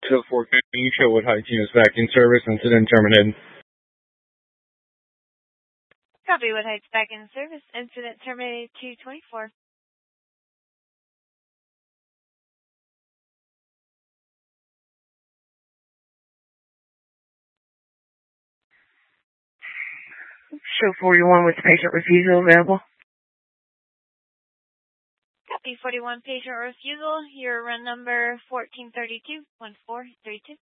to 450 Sherwood Heights units back in service, incident terminated. Copy, Wood Heights back in service, incident terminated 224. Show 41 with patient refusal available. Copy, 41 patient refusal. Your run number 1432-1432.